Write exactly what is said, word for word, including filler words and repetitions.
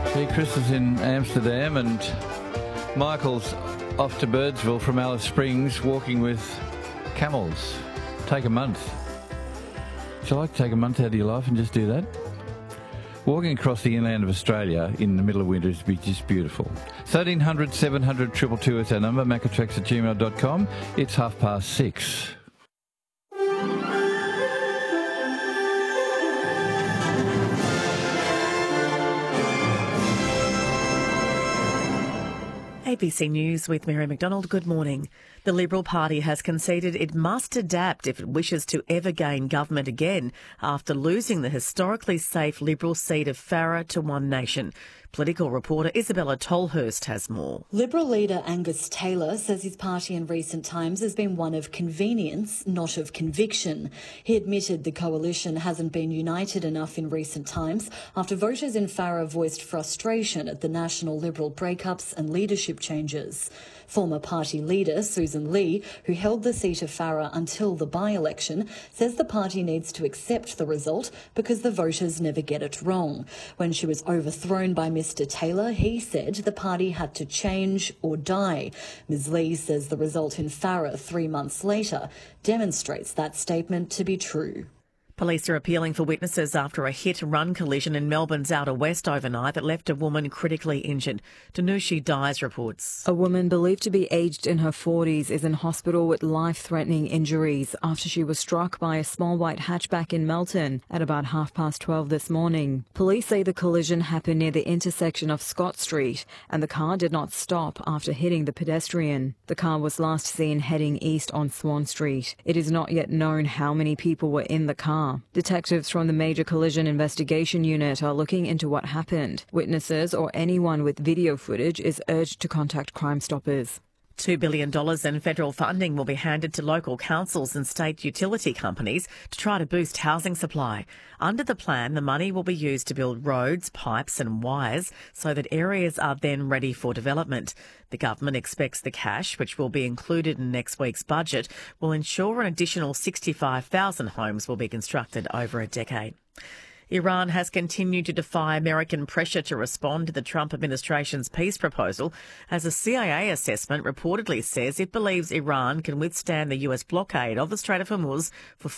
See, Chris is in Amsterdam and Michael's off to Birdsville from Alice Springs walking with camels. Take a month. Would you like to take a month out of your life and just do that? Walking across the inland of Australia in the middle of winter is just beautiful. thirteen hundred, seven hundred, two two two is our number, macatrax at gmail dot com. It's half past six. A B C News with Mary McDonald. Good morning. The Liberal Party has conceded it must adapt if it wishes to ever gain government again after losing the historically safe Liberal seat of Farrer to One Nation. Political reporter Isabella Tolhurst has more. Liberal leader Angus Taylor says his party in recent times has been one of convenience, not of conviction. He admitted the coalition hasn't been united enough in recent times after voters in Farrer voiced frustration at the National Liberal breakups and leadership changes. Former party leader Susan Lee, who held the seat of Farrer until the by-election, says the party needs to accept the result because the voters never get it wrong. When she was overthrown by Mr Taylor, he said the party had to change or die. Ms Lee says the result in Farrer three months later demonstrates that statement to be true. Police are appealing for witnesses after a hit-run collision in Melbourne's Outer West overnight that left a woman critically injured. Danushi Dyes reports. A woman believed to be aged in her forties is in hospital with life-threatening injuries after she was struck by a small white hatchback in Melton at about half past twelve this morning. Police say the collision happened near the intersection of Scott Street and the car did not stop after hitting the pedestrian. The car was last seen heading east on Swan Street. It is not yet known how many people were in the car. Detectives from the Major Collision Investigation Unit are looking into what happened. Witnesses or anyone with video footage is urged to contact Crime Stoppers. two billion dollars in federal funding will be handed to local councils and state utility companies to try to boost housing supply. Under the plan, the money will be used to build roads, pipes and wires so that areas are then ready for development. The government expects the cash, which will be included in next week's budget, will ensure an additional sixty-five thousand homes will be constructed over a decade. Iran has continued to defy American pressure to respond to the Trump administration's peace proposal, as a C I A assessment reportedly says it believes Iran can withstand the U S blockade of the Strait of Hormuz for